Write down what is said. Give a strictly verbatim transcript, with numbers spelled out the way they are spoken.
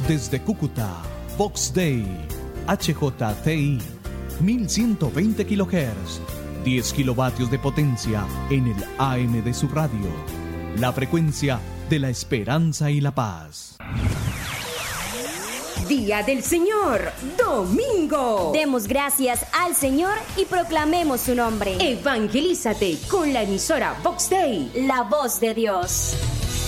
Desde Cúcuta, Vox Day, H J T I, mil ciento veinte kilohertz, diez kilovatios de potencia en el A M de su radio. La frecuencia de la esperanza y la paz. Día del Señor, domingo. Demos gracias al Señor y proclamemos su nombre. Evangelízate con la emisora Vox Day, la voz de Dios.